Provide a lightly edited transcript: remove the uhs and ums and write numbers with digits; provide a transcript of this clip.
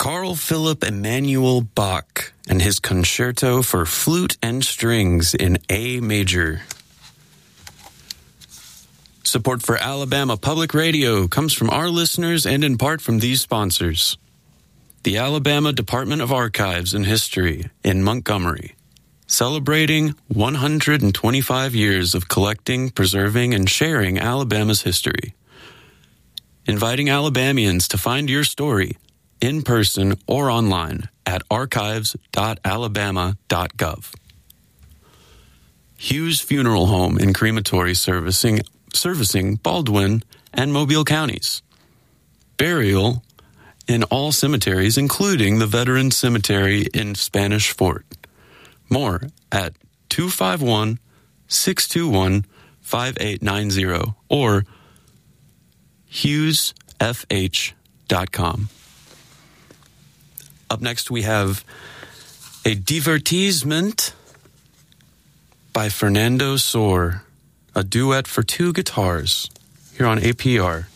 Carl Philipp Emanuel Bach and his concerto for flute and strings in A major. Support for Alabama Public Radio comes from our listeners and in part from these sponsors. The Alabama Department of Archives and History in Montgomery, celebrating 125 years of collecting, preserving, and sharing Alabama's history. Inviting Alabamians to find your story in person or online at archives.alabama.gov. Hughes Funeral Home and Crematory servicing Baldwin and Mobile counties. Burial in all cemeteries, including the Veterans Cemetery in Spanish Fort. More at 251-621-5890 or hughesfh.com. Up next, we have a divertissement by Fernando Sor, a duet for two guitars, here on APR.